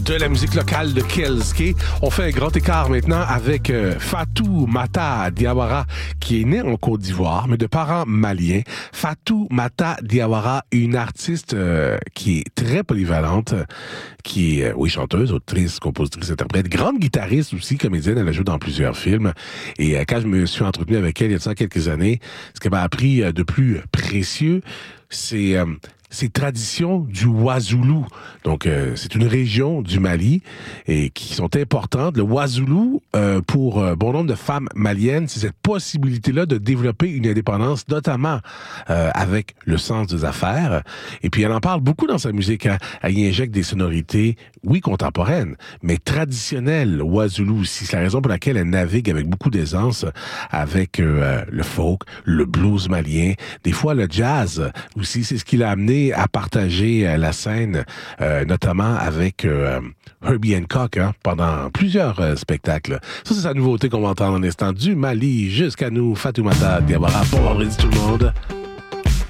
de la musique locale de Kelske. On fait un grand écart maintenant avec Fatoumata Diawara, qui est née en Côte d'Ivoire, mais de parents maliens. Fatoumata Diawara, une artiste qui est très polyvalente, qui est, oui, chanteuse, autrice, compositrice, interprète, grande guitariste aussi, comédienne. Elle a joué dans plusieurs films. Et quand je me suis entretenu avec elle il y a de ça quelques années, ce qu'elle m'a appris de plus précieux, c'est ces traditions du Ouazoulou. Donc, c'est une région du Mali et qui sont importantes. Le Ouazoulou, pour bon nombre de femmes maliennes, c'est cette possibilité-là de développer une indépendance, notamment avec le sens des affaires. Et puis, elle en parle beaucoup dans sa musique. Hein. Elle y injecte des sonorités, oui, contemporaines, mais traditionnelles. Ouazoulou aussi. C'est la raison pour laquelle elle navigue avec beaucoup d'aisance avec le folk, le blues malien, des fois le jazz aussi. C'est ce qui l'a amené à partager la scène, notamment avec Herbie Hancock, hein, pendant plusieurs spectacles. Ça, c'est sa nouveauté qu'on va entendre en instant du Mali jusqu'à nous. Fatoumata Diawara. Bon vendredi tout le monde.